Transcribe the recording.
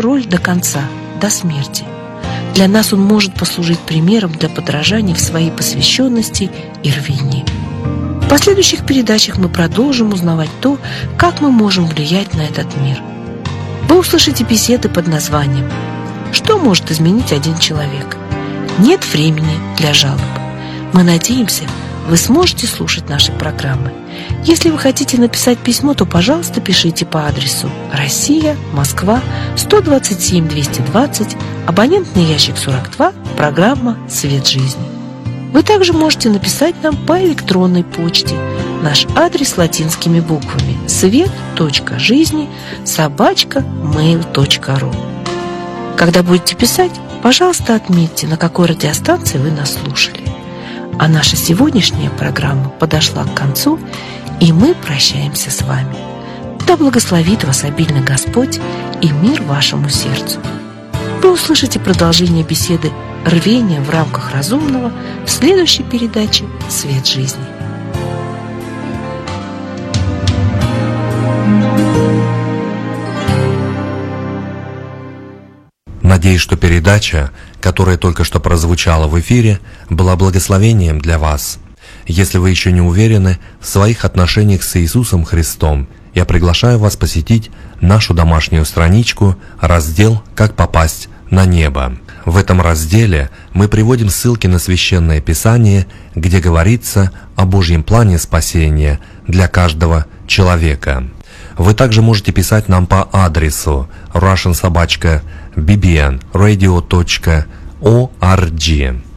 роль до конца, до смерти. Для нас он может послужить примером для подражания в своей посвященности и рвении. В последующих передачах мы продолжим узнавать то, как мы можем влиять на этот мир. Вы услышите беседы под названием «Что может изменить один человек?». Нет времени для жалоб. Мы надеемся, вы сможете слушать наши программы. Если вы хотите написать письмо, то, пожалуйста, пишите по адресу Россия, Москва, 127 220, абонентный ящик 42, программа «Свет жизни». Вы также можете написать нам по электронной почте. Наш адрес латинскими буквами свет.жизни@mail.ru. Когда будете писать, пожалуйста, отметьте, на какой радиостанции вы нас слушали. А наша сегодняшняя программа подошла к концу, и мы прощаемся с вами. Да благословит вас обильно Господь и мир вашему сердцу. Вы услышите продолжение беседы «Рвение в рамках разумного» в следующей передаче «Свет жизни». Надеюсь, что передача, которая только что прозвучала в эфире, была благословением для вас. Если вы еще не уверены в своих отношениях с Иисусом Христом, я приглашаю вас посетить нашу домашнюю страничку, раздел «Как попасть на небо». В этом разделе мы приводим ссылки на Священное Писание, где говорится о Божьем плане спасения для каждого человека. Вы также можете писать нам по адресу russian@bbnradio.org.